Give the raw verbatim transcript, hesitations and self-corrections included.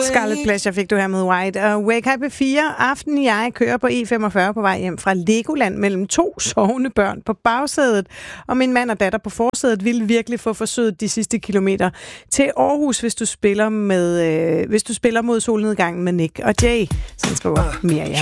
Scarlet Pleasure fik du her med White. Og Wake Up P fire. Aften jeg kører på E femogfyrre på vej hjem fra Legoland mellem to sovende børn på bagsædet. Og min mand og datter på forsædet ville virkelig få forsøget de sidste kilometer til Aarhus, hvis du spiller med, øh, hvis du spiller mod solnedgangen med Nick og Jay. Sådan skriver mere, ja.